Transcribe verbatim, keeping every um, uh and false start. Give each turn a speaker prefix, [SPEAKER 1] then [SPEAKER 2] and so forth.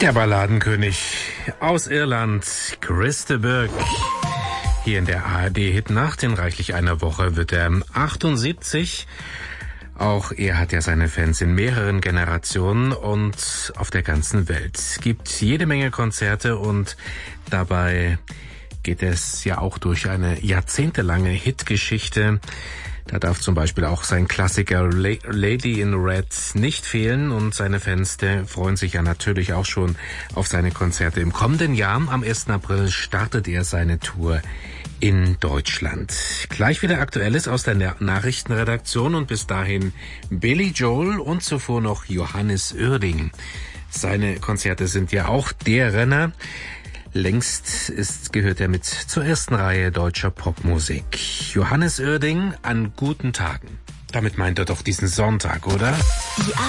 [SPEAKER 1] Der Balladenkönig aus Irland, Chris de Burgh. Hier in der A R D-Hitnacht in reichlich einer Woche wird er achtundsiebzig. Auch er hat ja seine Fans in mehreren Generationen und auf der ganzen Welt. Es gibt jede Menge Konzerte und dabei geht es ja auch durch eine jahrzehntelange Hitgeschichte. Da darf zum Beispiel auch sein Klassiker Lady in Red nicht fehlen und seine Fans der freuen sich ja natürlich auch schon auf seine Konzerte. Im kommenden Jahr, am ersten April, startet er seine Tour in Deutschland. Gleich wieder Aktuelles aus der Nachrichtenredaktion und bis dahin Billy Joel und zuvor noch Johannes Oerding. Seine Konzerte sind ja auch der Renner. Längst ist, gehört er mit zur ersten Reihe deutscher Popmusik. Johannes Oerding an guten Tagen. Damit meint er doch diesen Sonntag, oder?
[SPEAKER 2] Die